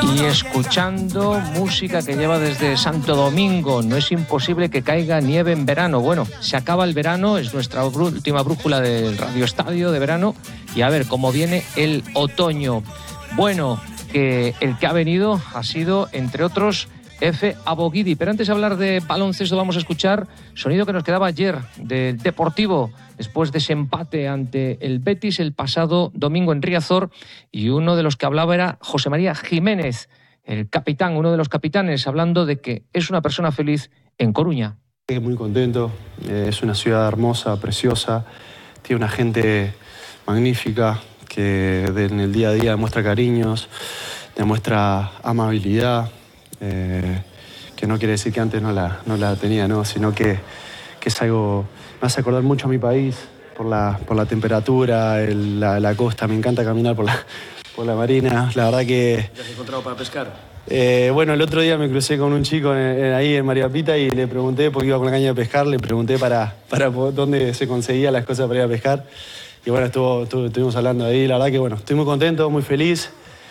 Y escuchando música que lleva desde Santo Domingo. No es imposible que caiga nieve en verano. Bueno, se acaba el verano, es nuestra última brújula del Radio Estadio de verano. Y a ver cómo viene el otoño. Bueno, que el que ha venido ha sido, entre otros, Efe Abogidi. Pero antes de hablar de baloncesto vamos a escuchar sonido que nos quedaba ayer del Deportivo después de ese empate ante el Betis el pasado domingo en Riazor, y uno de los que hablaba era José María Jiménez, el capitán, uno de los capitanes, hablando de que es una persona feliz en Coruña. Muy contento, es una ciudad hermosa, preciosa, tiene una gente magnífica que en el día a día demuestra cariños, demuestra amabilidad. Que no quiere decir que antes no la tenía, ¿no? Sino que es algo, me hace acordar mucho a mi país por la temperatura, la costa. Me encanta caminar por la marina. La verdad que... ¿Te has encontrado para pescar? Bueno, el otro día me crucé con un chico ahí en María Pita y le pregunté, porque iba con la caña de pescar, le pregunté para dónde se conseguían las cosas para ir a pescar. Y bueno, estuvimos hablando ahí. La verdad que bueno, estoy muy contento, muy feliz.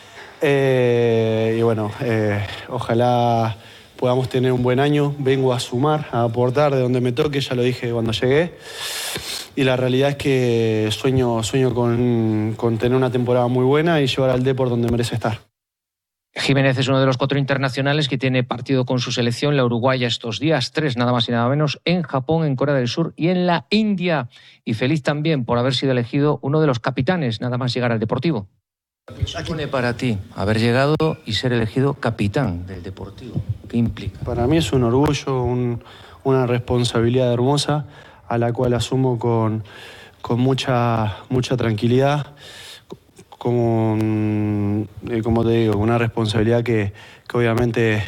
Y bueno, ojalá podamos tener un buen año. Vengo a sumar, a aportar de donde me toque, ya lo dije cuando llegué. Y la realidad es que sueño con tener una temporada muy buena y llevar al Depor donde merece estar. Jiménez es uno de los 4 internacionales que tiene partido con su selección, la uruguaya, estos días, 3 nada más y nada menos, en Japón, en Corea del Sur y en la India. Y feliz también por haber sido elegido uno de los capitanes, nada más llegar al Deportivo. ¿Qué supone para ti haber llegado y ser elegido capitán del Deportivo? ¿Qué implica? Para mí es un orgullo, una responsabilidad hermosa a la cual asumo con mucha tranquilidad, como te digo, una responsabilidad que obviamente,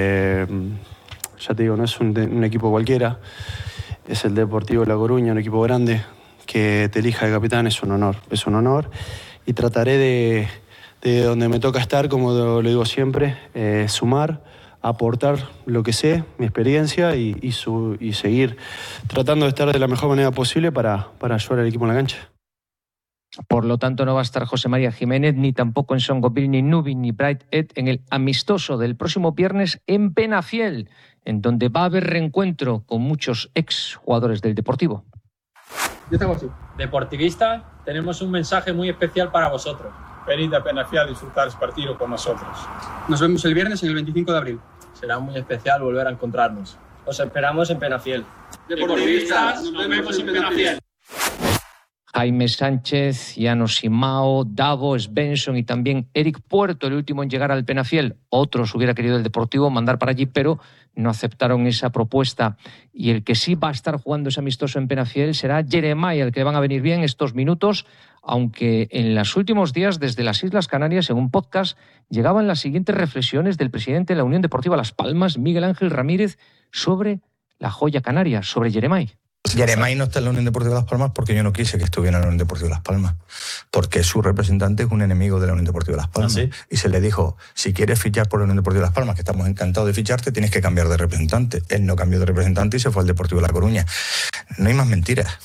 ya te digo, no es un equipo cualquiera, es el Deportivo La Coruña, un equipo grande, que te elija de capitán es un honor. Y trataré de donde me toca estar, como lo digo siempre, sumar, aportar lo que sé, mi experiencia y seguir tratando de estar de la mejor manera posible para ayudar al equipo en la cancha. Por lo tanto, no va a estar José María Jiménez, ni tampoco en Songoville, ni Nubi, ni Bright Ed en el amistoso del próximo viernes en Penafiel, en donde va a haber reencuentro con muchos exjugadores del Deportivo. Yo tengo así. Deportivista, tenemos un mensaje muy especial para vosotros. Venid a Penafiel a disfrutar este partido con nosotros. Nos vemos el viernes en el 25 de abril. Será muy especial volver a encontrarnos. Os esperamos en Penafiel. Deportivistas, nos vemos en Penafiel. Jaime Sánchez, Yano Simao, Davo, Svensson y también Eric Puerto, el último en llegar al Penafiel. Otros hubiera querido el Deportivo mandar para allí, pero no aceptaron esa propuesta. Y el que sí va a estar jugando ese amistoso en Penafiel será Jeremiah, el que van a venir bien estos minutos, aunque en los últimos días desde las Islas Canarias, en un podcast, llegaban las siguientes reflexiones del presidente de la Unión Deportiva Las Palmas, Miguel Ángel Ramírez, sobre la joya canaria, sobre Jeremiah. Jeremiah no está en la Unión Deportiva Las Palmas porque yo no quise que estuviera en la Unión Deportiva Las Palmas, porque su representante es un enemigo de la Unión Deportiva Las Palmas. ¿Ah, sí? Y se le dijo, si quieres fichar por la Unión Deportiva Las Palmas, que estamos encantados de ficharte, tienes que cambiar de representante. Él no cambió de representante y se fue al Deportivo de La Coruña. No hay más mentiras.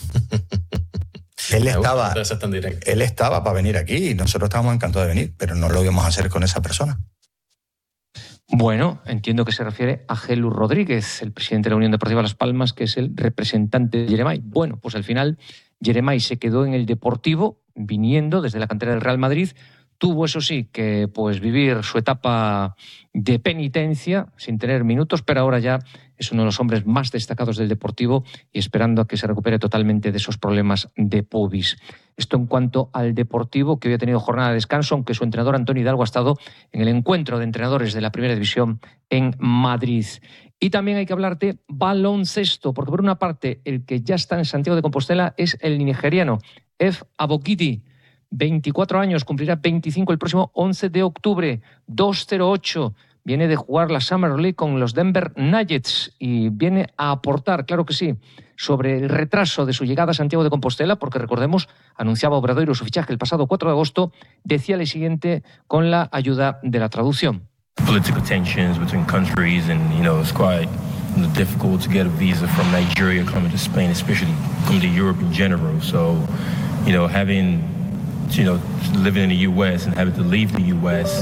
Él estaba para venir aquí y nosotros estábamos encantados de venir, pero no lo íbamos a hacer con esa persona. Bueno, entiendo que se refiere a Gelu Rodríguez, el presidente de la Unión Deportiva Las Palmas, que es el representante de Jeremiah. Bueno, pues al final Jeremiah se quedó en el Deportivo, viniendo desde la cantera del Real Madrid. Tuvo, eso sí, que pues vivir su etapa de penitencia sin tener minutos, pero ahora ya es uno de los hombres más destacados del Deportivo y esperando a que se recupere totalmente de esos problemas de pubis. Esto en cuanto al Deportivo, que hoy ha tenido jornada de descanso, aunque su entrenador Antonio Hidalgo ha estado en el encuentro de entrenadores de la Primera División en Madrid. Y también hay que hablar de baloncesto, porque por una parte el que ya está en Santiago de Compostela es el nigeriano Efe Abogidi. 24 años, cumplirá 25 el próximo 11 de octubre, 2-0-8. Viene de jugar la Summer League con los Denver Nuggets y viene a aportar, claro que sí, sobre el retraso de su llegada a Santiago de Compostela, porque recordemos, anunciaba Obradoiro su fichaje el pasado 4 de agosto, decía lo siguiente con la ayuda de la traducción. Political tensions between countries and, it's quite difficult to get a visa from Nigeria coming to Spain, especially coming to Europe in general. So, having living in the US and having to leave the US,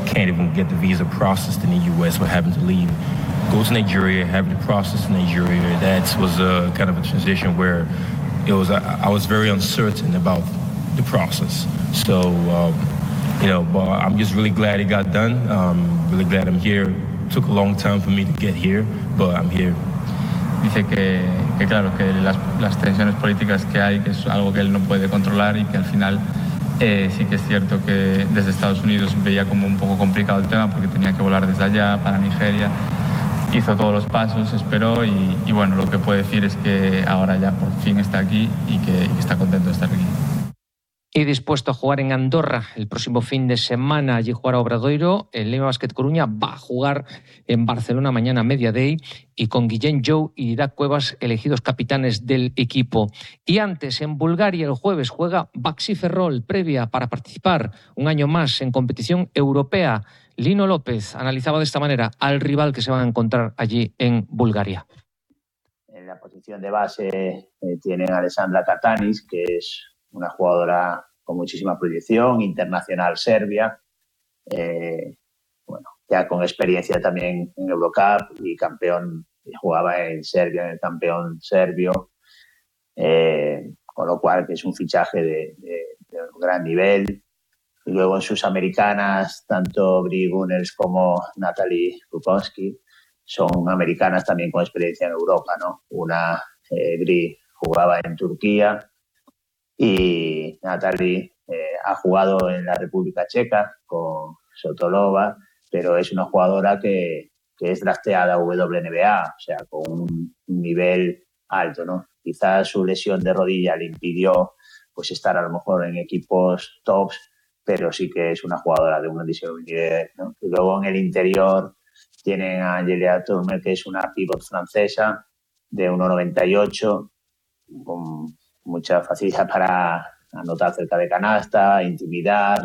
can't even get the visa processed in the U.S. but having to leave, go to Nigeria, have it processed in Nigeria. That was a kind of a transition where I was very uncertain about the process. So, but I'm just really glad it got done. Really glad I'm here. It took a long time for me to get here, but I'm here. Dice que claro, que las tensiones políticas que hay, que es algo que él no puede controlar y que al final sí que es cierto que desde Estados Unidos veía como un poco complicado el tema porque tenía que volar desde allá para Nigeria. Hizo todos los pasos, esperó y bueno, lo que puedo decir es que ahora ya por fin está aquí y que está contento de estar aquí. Y dispuesto a jugar en Andorra el próximo fin de semana. Allí jugará Obradoiro. El Lema Basket Coruña va a jugar en Barcelona mañana Media Day y con Guillén Jou y Irak Cuevas elegidos capitanes del equipo. Y antes, en Bulgaria, el jueves juega Baxi Ferrol, previa para participar un año más en competición europea. Lino López analizaba de esta manera al rival que se van a encontrar allí en Bulgaria. En la posición de base tienen a Alessandra Katanis, que es una jugadora con muchísima proyección, internacional serbia, ya con experiencia también en Eurocup y campeón, jugaba en Serbia, en el campeón serbio, con lo cual que es un fichaje de un gran nivel. Y luego en sus americanas, tanto Bri Gunners como Natalie Kukonski son americanas también con experiencia en Europa, ¿no? Una, Bri, jugaba en Turquía y Natalie ha jugado en la República Checa con Sotolova, pero es una jugadora que es drafteada a WNBA, o sea, con un nivel alto, ¿no? Quizás su lesión de rodilla le impidió pues estar a lo mejor en equipos tops, pero sí que es una jugadora de un grandísimo nivel, ¿no? Y luego en el interior tienen a Angelia Turner, que es una pivot francesa de 1,98, con mucha facilidad para anotar cerca de canasta, intimidar,